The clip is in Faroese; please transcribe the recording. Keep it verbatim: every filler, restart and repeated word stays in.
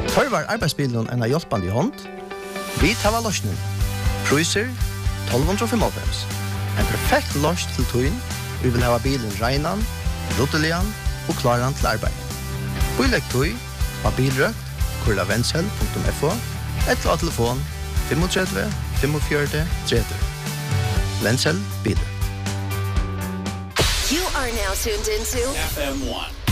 Tørvar arbeidsbilen en av hjelpende i hånd. Vi tar løsningen. Priser tolv fem. En perfekt løs til tøyen. Vi vil ha bilen regnan, ruttelian og klaran til arbeid. Bilegg tøy av bilrøkt, kurla vensel punktum f o, eller av telefon tre fem fem fem tre tre. Vensel Bilrøkt. You are now tuned into F M one.